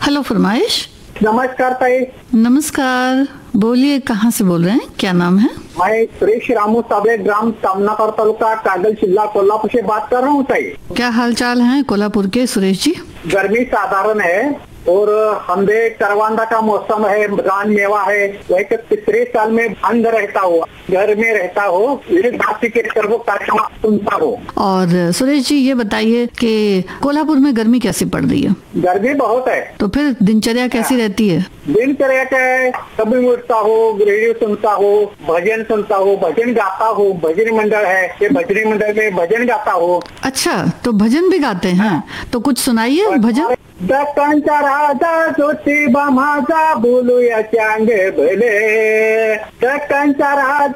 Hello फरमाइश। नमस्कार ताई। नमस्कार, बोलिए कहाँ से बोल रहे हैं, क्या नाम है? मैं सुरेश रामू साबळे, ग्राम सामनाकर, तालुका कागल, जिला कोल्हापुर से बात कर रहा हूँ ताई। क्या हाल चाल है कोल्हापुर के सुरेश जी? गर्मी साधारण है और हमदे करवांदा का मौसम है, रान मेवा है। वही के तीसरे साल में बंद रहता हो, घर में रहता हो, बात के करबो कार्यक्रम सुनता हो। और सुरेश जी ये बताइए कि कोल्हापुर में गर्मी कैसी पड़ रही है? गर्मी बहुत है। तो फिर दिनचर्या कैसी रहती है? दिनचर्या क्या है, कभी उठता हो, रेडियो सुनता हो, भजन सुनता हो, भजन गाता हो। भजन मंडल है, ये भजन मंडल में भजन गाता हो। अच्छा, तो भजन भी गाते हैं? तो कुछ सुनाइए भजन। दक्कनचा राजा ज्योतिबा माझा, बोलूया चांगे भले। दक्कनचा राजा